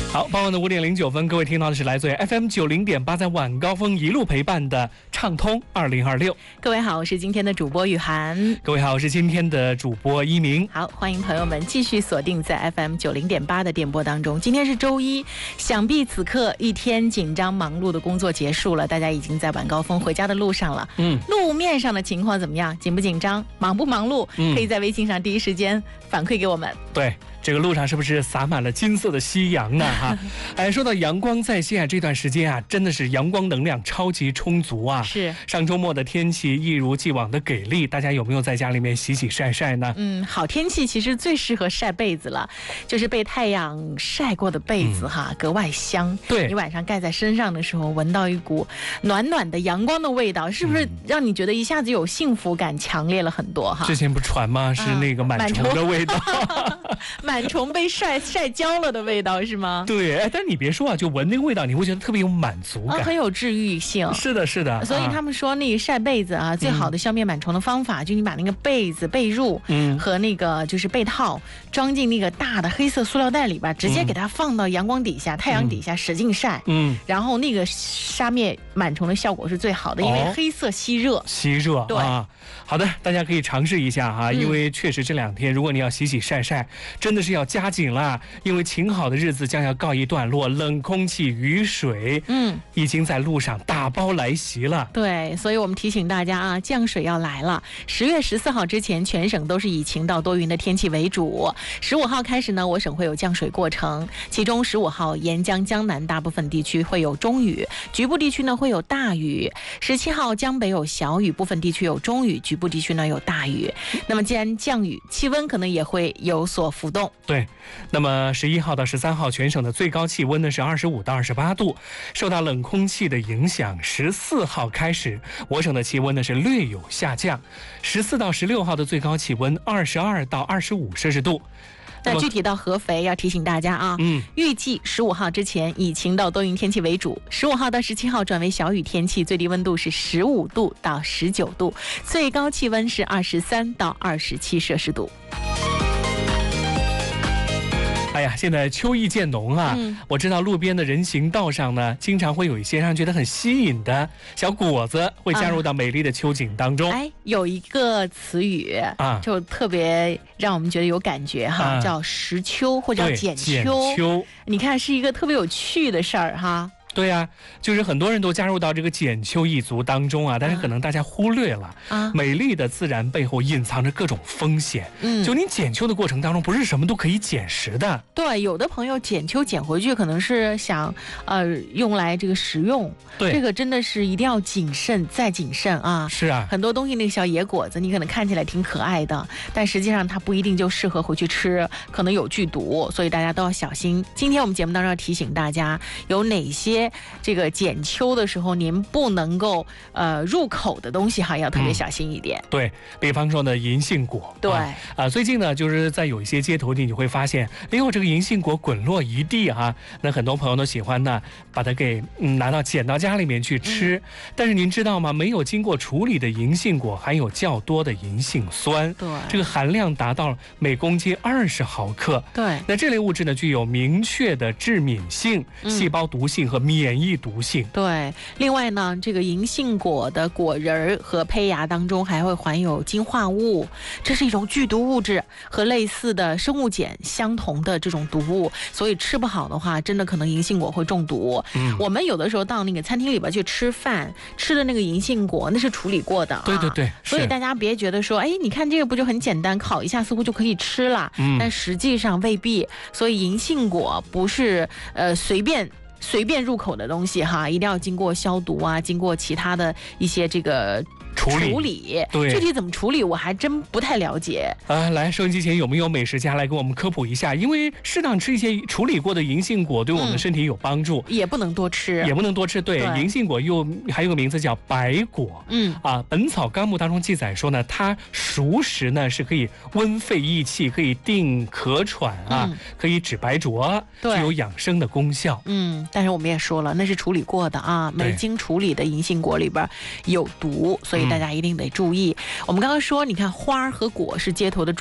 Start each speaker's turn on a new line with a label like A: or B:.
A: 好，傍晚的5:09，各位听到的是来自于 FM90.8，在晚高峰一路陪伴的畅通2026。
B: 各位好，我是今天的主播雨涵。
A: 各位好，我是今天的主播一鸣。
B: 好，欢迎朋友们继续锁定在 FM90.8的电波当中。今天是周一，想必此刻一天紧张忙碌的工作结束了，大家已经在晚高峰回家的路上了。路面上的情况怎么样？紧不紧张？忙不忙碌？可以在微信上第一时间反馈给我们。
A: 对。这个路上是不是洒满了金色的夕阳呢？哎，说到阳光再现，这段时间啊，真的是阳光能量超级充足啊。
B: 是。
A: 上周末的天气一如既往的给力，大家有没有在家里面洗洗晒晒呢？
B: 好天气其实最适合晒被子了，就是被太阳晒过的被子格外香。
A: 对，
B: 你晚上盖在身上的时候，闻到一股暖暖的阳光的味道，是不是让你觉得一下子有幸福感强烈了很多哈？
A: 之前不传吗？是那个螨虫的味道。
B: 螨虫被晒焦了的味道是吗？
A: 对，但你别说啊，就闻那个味道，你会觉得特别有满足感，
B: 很有治愈性。
A: 是的，是的。
B: 所以他们说那个晒被子啊，最好的消灭螨虫的方法，就你把那个被子、被褥和那个就是被套装进那个大的黑色塑料袋里边，直接给它放到阳光底下、太阳底下使劲晒。然后那个杀灭螨虫的效果是最好的，因为黑色吸热。对
A: 啊。好的，大家可以尝试一下哈，因为确实这2天，如果你要洗洗晒晒，真的是要加紧了，因为晴好的日子将要告一段落，冷空气、雨水，已经在路上打包来袭了。
B: 对，所以我们提醒大家啊，降水要来了。10月14号之前，全省都是以晴到多云的天气为主。15号开始呢，我省会有降水过程，其中15号沿江江南大部分地区会有中雨，局部地区呢会有大雨。17号江北有小雨，部分地区有中雨，局部地区呢有大雨。那么既然降雨，气温可能也会有所浮动。
A: 对，那么11号到13号全省的最高气温呢是25到28度，受到冷空气的影响，14号开始我省的气温呢是略有下降，14到16号的最高气温22到25摄氏度。
B: 那具体到合肥要提醒大家啊，预计15号之前以晴到多云天气为主，15号到17号转为小雨天气，最低温度是15度到19度，最高气温是23到27摄氏度。
A: 哎呀，现在秋意渐浓啊！我知道路边的人行道上呢，经常会有一些让人觉得很吸引的小果子，会加入到美丽的秋景当中。
B: 有一个词语就特别让我们觉得有感觉哈，叫实秋或叫剪秋。你看，是一个特别有趣的事儿哈。
A: 对呀，就是很多人都加入到这个剪秋一族当中啊，但是可能大家忽略了美丽的自然背后隐藏着各种风险。就你剪秋的过程当中，不是什么都可以捡拾的。
B: 对，有的朋友剪秋捡回去，可能是想用来这个食用。
A: 对，
B: 这个真的是一定要谨慎再谨慎啊。
A: 是啊，
B: 很多东西那个小野果子，你可能看起来挺可爱的，但实际上它不一定就适合回去吃，可能有剧毒，所以大家都要小心。今天我们节目当中要提醒大家，有哪些这个剪秋的时候您不能够入口的东西哈，要特别小心一点。
A: 对，比方说呢银杏果。
B: 对
A: 最近呢就是在有一些街头你会发现，这个银杏果滚落一地哈，那很多朋友都喜欢呢把它给捡到家里面去吃。但是您知道吗？没有经过处理的银杏果含有较多的银杏酸，
B: 对，
A: 这个含量达到每公斤20毫克。
B: 对，
A: 那这类物质呢具有明确的致敏性、细胞毒性和免疫毒性。
B: 对，另外呢，这个银杏果的果仁和胚芽当中还会含有氰化物，这是一种剧毒物质，和类似的生物碱相同的这种毒物，所以吃不好的话，真的可能银杏果会中毒。我们有的时候到那个餐厅里边去吃饭，吃的那个银杏果那是处理过的。
A: 对对对，
B: 所以大家别觉得说，你看这个不就很简单，烤一下似乎就可以吃了，但实际上未必。所以银杏果不是随便入口的东西哈，一定要经过消毒啊，经过其他的一些这个处理。
A: 对，
B: 具体怎么处理我还真不太了解。
A: 来，收音机前有没有美食家来给我们科普一下？因为适当吃一些处理过的银杏果对我们身体有帮助，
B: 也不能多吃，
A: 对，银杏果又还有个名字叫白果。本草纲目当中记载说呢，它熟食呢是可以温肺益气，可以定咳喘啊，可以止白浊，具有养生的功效。
B: 但是我们也说了，那是处理过的啊，没经处理的银杏果里边有毒，所以大家一定得注意。我们刚刚说，你看花和果是街头的